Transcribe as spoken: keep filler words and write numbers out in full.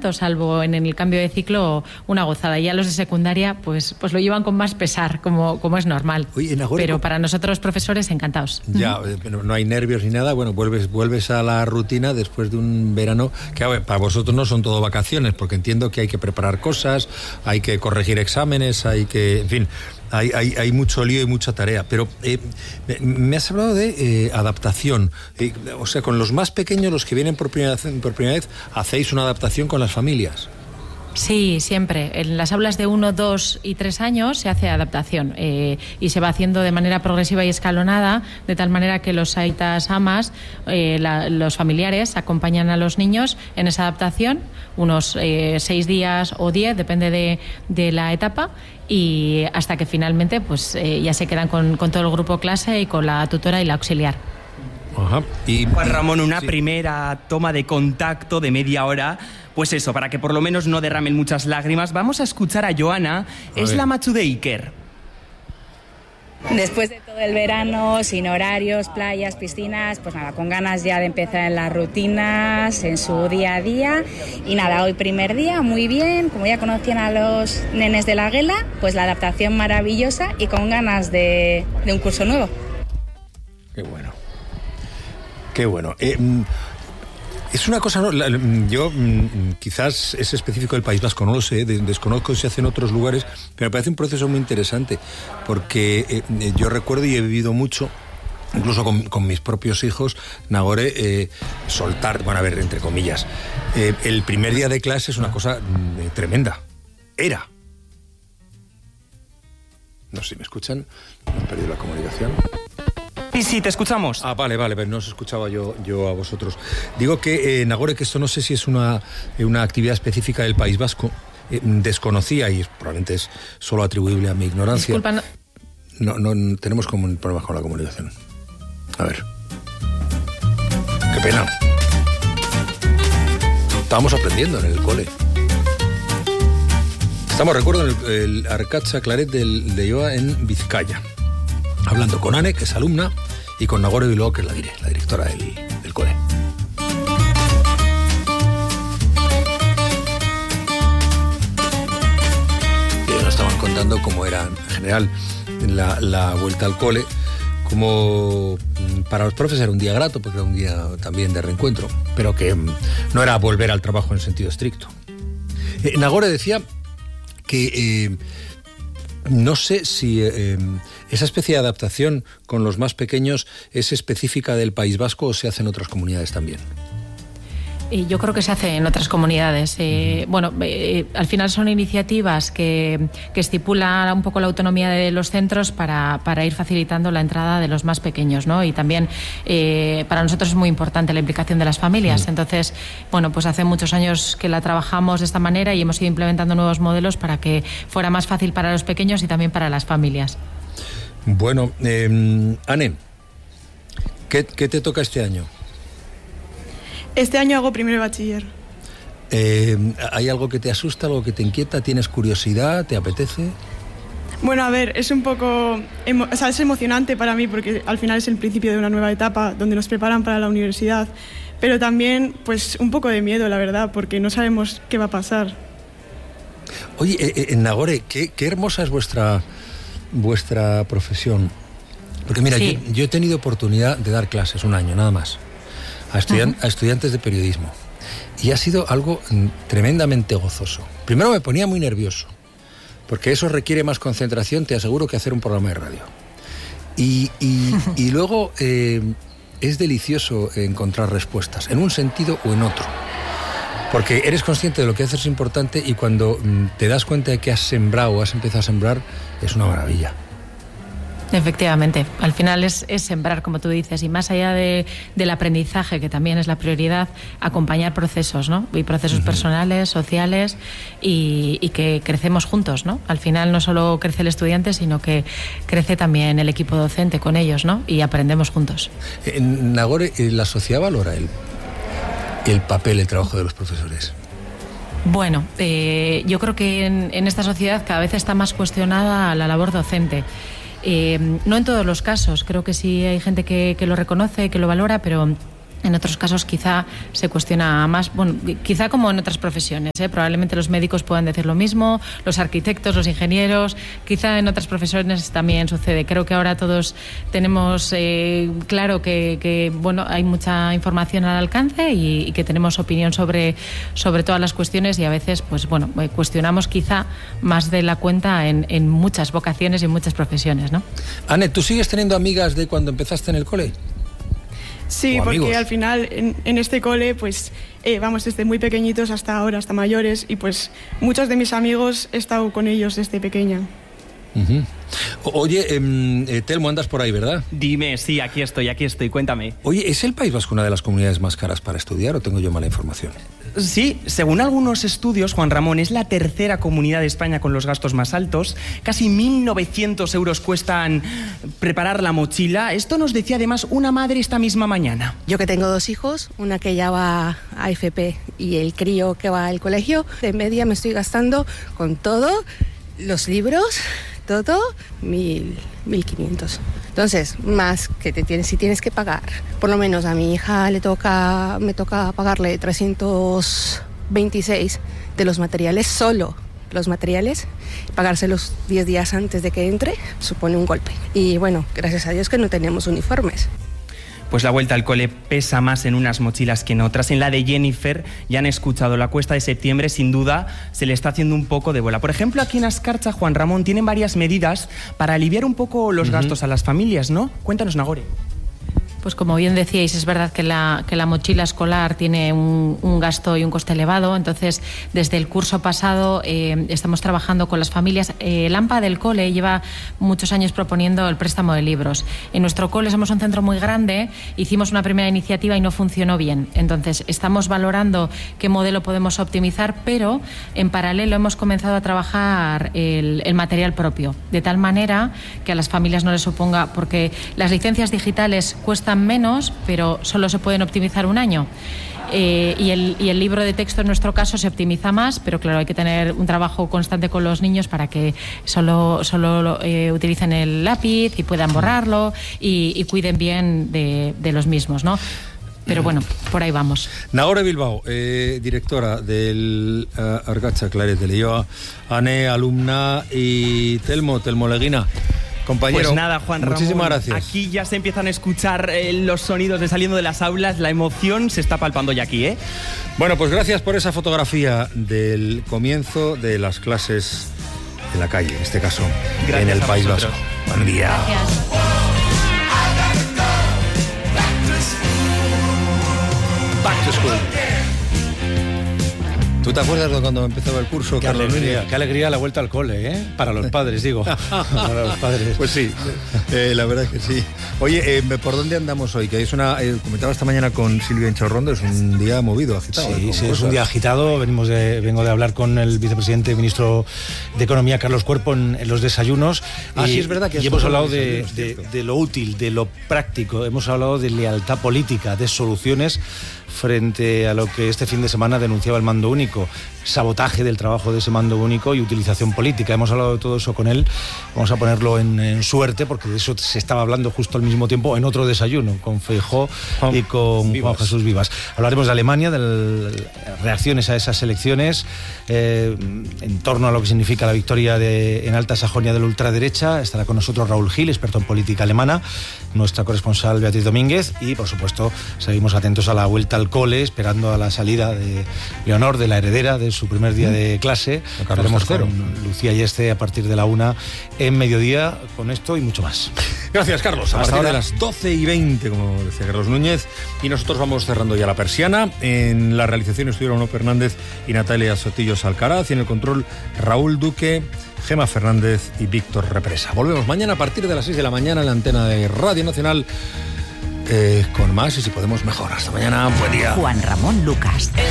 tanto, salvo en el cambio de ciclo, una gozada. Ya los de secundaria pues, pues lo llevan con más pesar, como, como es normal. Oye, Nagore, pero para nosotros, profesores, encantados. Ya, uh-huh. no hay nervios ni nada. Bueno, vuelves, vuelves a la rutina después de un verano que, a ver, para vosotros no son todo vacaciones, porque entiendo que hay que preparar cosas, hay que corregir exámenes, hay que, en fin, hay, hay, hay mucho lío y mucha tarea. Pero eh, me has hablado de eh, adaptación. Eh, o sea, con los más pequeños, los que vienen por primera, por primera vez, hacéis una adaptación con las familias. Sí, siempre. En las aulas de uno, dos y tres años se hace adaptación eh, y se va haciendo de manera progresiva y escalonada, de tal manera que los aitas, amas, eh, la, los familiares acompañan a los niños en esa adaptación, unos eh, seis días o diez, depende de, de la etapa, y hasta que finalmente pues eh, ya se quedan con, con todo el grupo clase y con la tutora y la auxiliar. Ajá. Y Juan Ramón, una sí. primera toma de contacto de media hora, pues eso, para que por lo menos no derramen muchas lágrimas. Vamos a escuchar a Joana, a es ver. la machu de Iker. Después de todo el verano, sin horarios, playas, piscinas, pues nada, con ganas ya de empezar en las rutinas, en su día a día. Y nada, hoy primer día, muy bien, como ya conocían a los nenes de la Guela, pues la adaptación maravillosa y con ganas de, de un curso nuevo. Qué bueno. Qué bueno. Eh, es una cosa, ¿no? Yo quizás es específico del País Vasco, no lo sé, desconozco si se hace en otros lugares, pero me parece un proceso muy interesante, porque eh, yo recuerdo y he vivido mucho, incluso con, con mis propios hijos, Nagore, eh, soltar, bueno, a ver, entre comillas, eh, el primer día de clase es una cosa eh, tremenda. Era. No sé si me escuchan, hemos perdido la comunicación. Sí, sí, te escuchamos. Ah, vale, vale, pero no os escuchaba yo, yo a vosotros. Digo que, eh, Nagore, que esto no sé si es una, una actividad específica del País Vasco. Eh, desconocía, y probablemente es solo atribuible a mi ignorancia. Disculpa, no... No, no tenemos como problemas con la comunicación. A ver. Qué pena. Estábamos aprendiendo en el cole. Estamos, recuerdo, en el, el Arcatza Claret del, de Ioa en Vizcaya. Hablando con Anne, que es alumna, y con Nagore Bilbao, que es la, dire, la directora del, del cole. Y nos estaban contando cómo era, en general, la, la vuelta al cole, como para los profes era un día grato, porque era un día también de reencuentro, pero que no era volver al trabajo en sentido estricto. Eh, Nagore decía que... Eh, no sé si eh, esa especie de adaptación con los más pequeños es específica del País Vasco o se hace en otras comunidades también. Yo creo que se hace en otras comunidades. Eh, bueno, eh, al final son iniciativas que, que estipulan un poco la autonomía de los centros para, para ir facilitando la entrada de los más pequeños, ¿no? Y también eh, para nosotros es muy importante la implicación de las familias. Entonces, bueno, pues hace muchos años que la trabajamos de esta manera y hemos ido implementando nuevos modelos para que fuera más fácil para los pequeños y también para las familias. Bueno, eh, Anne, ¿qué, qué te toca este año? Este año hago primero de bachiller. Eh, ¿Hay algo que te asusta, algo que te inquieta? ¿Tienes curiosidad? ¿Te apetece? Bueno, a ver, es un poco... Emo- o sea, es emocionante para mí porque al final es el principio de una nueva etapa donde nos preparan para la universidad. Pero también, pues, un poco de miedo, la verdad, porque no sabemos qué va a pasar. Oye, eh, eh, Nagore, qué, qué hermosa es vuestra, vuestra profesión. Porque mira, sí. yo, yo he tenido oportunidad de dar clases un año, nada más. A, estudian, uh-huh. a estudiantes de periodismo. Y ha sido algo tremendamente gozoso. Primero me ponía muy nervioso, porque eso requiere más concentración, te aseguro, que hacer un programa de radio. Y, y, y luego eh, es delicioso encontrar respuestas, en un sentido o en otro. Porque eres consciente de lo que haces es importante y cuando te das cuenta de que has sembrado o has empezado a sembrar, es una maravilla. Efectivamente, al final es, es sembrar, como tú dices, y más allá de, del aprendizaje, que también es la prioridad, acompañar procesos, ¿no? Y procesos uh-huh. personales, sociales, y, y que crecemos juntos, ¿no? Al final no solo crece el estudiante, sino que crece también el equipo docente con ellos, ¿no? Y aprendemos juntos. En Nagore, ¿la sociedad valora el, el papel, el trabajo de los profesores? Bueno, eh, yo creo que en, en esta sociedad cada vez está más cuestionada la labor docente. Eh, no en todos los casos, creo que sí hay gente que, que lo reconoce, que lo valora, pero En otros casos quizá se cuestiona más, bueno, quizá como en otras profesiones, ¿eh? Probablemente los médicos puedan decir lo mismo, los arquitectos, los ingenieros, quizá en otras profesiones también sucede. Creo que ahora todos tenemos eh, claro que, que bueno, hay mucha información al alcance y, y que tenemos opinión sobre, sobre todas las cuestiones y a veces pues bueno, cuestionamos quizá más de la cuenta en, en muchas vocaciones y en muchas profesiones, ¿no? Ane, ¿tú sigues teniendo amigas de cuando empezaste en el cole? Sí, porque al final en, en este cole pues eh, vamos desde muy pequeñitos hasta ahora, hasta mayores, y pues muchos de mis amigos he estado con ellos desde pequeña. Uh-huh. Oye, eh, Telmo, andas por ahí, ¿verdad? Dime, sí, aquí estoy, aquí estoy, cuéntame. Oye, ¿es el País Vasco una de las comunidades más caras para estudiar o tengo yo mala información? Sí, según algunos estudios, Juan Ramón, es la tercera comunidad de España con los gastos más altos. Casi mil novecientos euros cuestan preparar la mochila. Esto nos decía además una madre esta misma mañana. Yo que tengo dos hijos, una que ya va a F P y el crío que va al colegio, de media me estoy gastando con todo, los libros, todo, mil, mil quinientos. Entonces, más que te tienes, si tienes que pagar, por lo menos a mi hija le toca, me toca pagarle trescientos veintiséis de los materiales, solo los materiales, pagárselos diez días antes de que entre, supone un golpe. Y bueno, gracias a Dios que no tenemos uniformes. Pues la vuelta al cole pesa más en unas mochilas que en otras. En la de Jennifer, ya han escuchado, la cuesta de septiembre sin duda se le está haciendo un poco de bola. Por ejemplo, aquí en Azkartza, Juan Ramón, tienen varias medidas para aliviar un poco los uh-huh. gastos a las familias, ¿no? Cuéntanos, Nagore. Pues como bien decíais, es verdad que la, que la mochila escolar tiene un, un gasto y un coste elevado. Entonces, desde el curso pasado eh, estamos trabajando con las familias. Eh, el AMPA del cole lleva muchos años proponiendo el préstamo de libros. En nuestro cole somos un centro muy grande, hicimos una primera iniciativa y no funcionó bien. Entonces, estamos valorando qué modelo podemos optimizar, pero en paralelo hemos comenzado a trabajar el, el material propio, de tal manera que a las familias no les suponga, porque las licencias digitales cuestan menos, pero solo se pueden optimizar un año. Eh, y, el, y el libro de texto en nuestro caso se optimiza más, pero claro, hay que tener un trabajo constante con los niños para que solo, solo eh, utilicen el lápiz y puedan borrarlo y, y cuiden bien de, de los mismos, ¿no? Pero bueno, por ahí vamos. Nagore Bilbao, eh, directora del uh, Argatza Claret de Leioa, Ane, alumna, y Telmo, Telmo Leguina, compañero. Pues nada, Juan Ramón, muchísimas gracias. Aquí ya se empiezan a escuchar eh, los sonidos de saliendo de las aulas, la emoción se está palpando ya aquí, ¿eh? Bueno, pues gracias por esa fotografía del comienzo de las clases en la calle, en este caso, gracias en el País Vasco. Buen día. Gracias. Back to school. ¿Tú te acuerdas de cuando empezaba el curso, qué Carlos? Alegría, qué alegría la vuelta al cole, ¿eh? Para los padres, digo. Para los padres. Pues sí, eh, la verdad es que sí. Oye, eh, ¿por dónde andamos hoy? Que es una, eh, comentaba esta mañana con Silvia Inchorrondo, es un día movido, agitado. Sí, ¿eh? sí, es un día agitado. Venimos de, vengo de hablar con el vicepresidente, ministro de Economía, Carlos Cuerpo, en, en los desayunos. Ah, y, sí, es verdad que y hemos hablado de, de, de lo útil, de lo práctico. Hemos hablado de lealtad política, de soluciones frente a lo que este fin de semana denunciaba el mando único, sabotaje del trabajo de ese mando único y utilización política. Hemos hablado de todo eso con él, vamos a ponerlo en, en suerte, porque de eso se estaba hablando justo al mismo tiempo en otro desayuno, con Feijóo y con Juan Jesús Vivas. Hablaremos de Alemania, de las reacciones a esas elecciones, eh, en torno a lo que significa la victoria de, en Alta Sajonia de la ultraderecha. Estará con nosotros Raúl Gil, experto en política alemana, nuestra corresponsal Beatriz Domínguez, y por supuesto seguimos atentos a la vuelta al cole, esperando a la salida de Leonor, de la heredera, de su primer día de clase. Estaremos con Lucía Yeste a partir de la una en mediodía con esto y mucho más. Gracias, Carlos. A Hasta partir ahora. de las doce y veinte, como decía Carlos Núñez, y nosotros vamos cerrando ya la persiana. En la realización estuvieron Ono Fernández y Natalia Sotillos Alcaraz, y en el control Raúl Duque, Gema Fernández y Víctor Represa. Volvemos mañana a partir de las seis de la mañana en la antena de Radio Nacional, eh, con más y si podemos mejor. Hasta mañana, buen día. Juan Ramón Lucas.